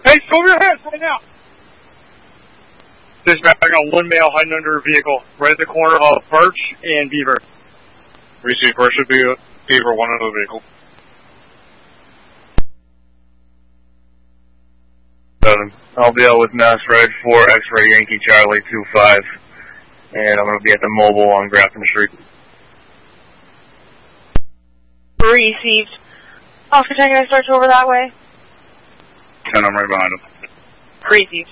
Hey, show your hands right now! Dispatch, I got one male hiding under a vehicle, right at the corner of Birch and Beaver. Receive, Birch should be Beaver, one under the vehicle. 7. I'll be out with Mass Red 4, X-Ray Yankee Charlie 25, and I'm going to be at the mobile on Grafton Street. Received. Oscar Tango, I search over that way. 10, I'm right behind him. Received.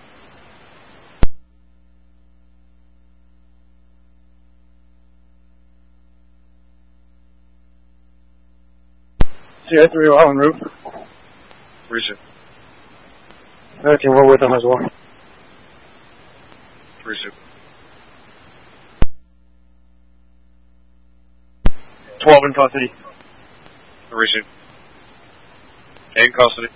CI3 on roof. Receive. 13, we're with them as well. Receive. 12 in custody. Receive. In custody.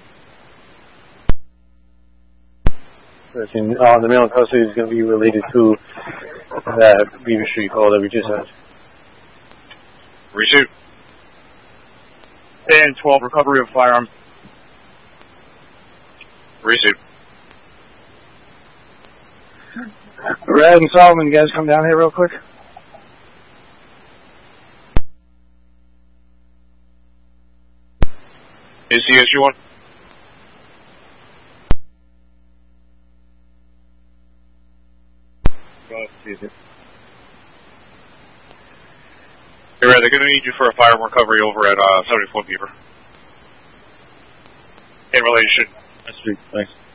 13, the male in custody is going to be related to that Beaver Street call that we just had. Receive. And 12, recovery of firearms. Receive. Rad and Solomon, you guys come down here real quick. ACSU 1. Hey, Red, they're going to need you for a firearm recovery over at 74 Beaver. In relation. Thanks.